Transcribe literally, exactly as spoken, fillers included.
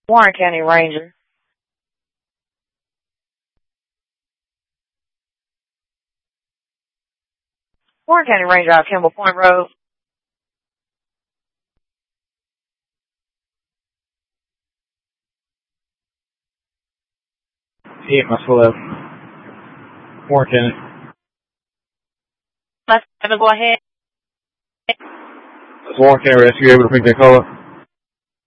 Warren County Ranger. Warren County Ranger out Kimball Point Road. Eight must left. Warren County. Let's have it go ahead. Is Warren County Rescue able to pick that call up?